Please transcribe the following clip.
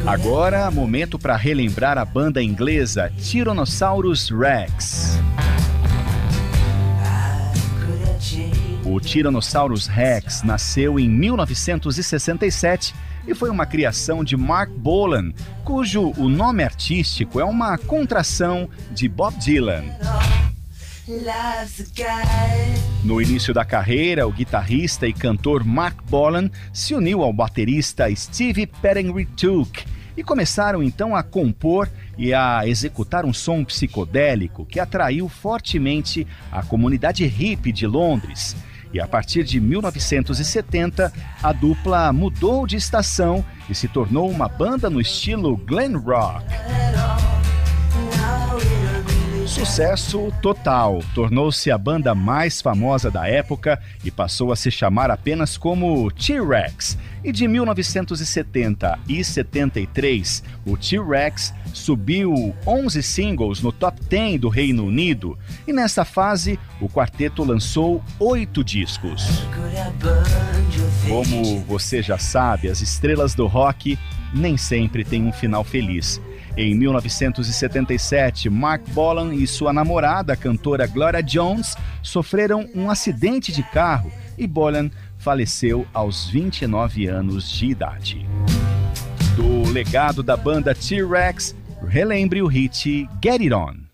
Agora, momento para relembrar a banda inglesa Tyrannosaurus Rex. O Tyrannosaurus Rex nasceu em 1967 e foi uma criação de Mark Bolan, cujo o nome artístico é uma contração de Bob Dylan. No início da carreira, o guitarrista e cantor Mark Bolan se uniu ao baterista Steve Perrin-Rituk e começaram então a compor e a executar um som psicodélico que atraiu fortemente a comunidade hippie de Londres. E a partir de 1970, a dupla mudou de estação e se tornou uma banda no estilo glam rock. Sucesso total, tornou-se a banda mais famosa da época e passou a se chamar apenas como T-Rex. E de 1970 e 73, o T-Rex subiu 11 singles no top 10 do Reino Unido. E nessa fase, o quarteto lançou 8 discos. Como você já sabe, as estrelas do rock nem sempre têm um final feliz. Em 1977, Mark Bolan e sua namorada, a cantora Gloria Jones, sofreram um acidente de carro e Bolan faleceu aos 29 anos de idade. Do legado da banda T-Rex, relembre o hit Get It On.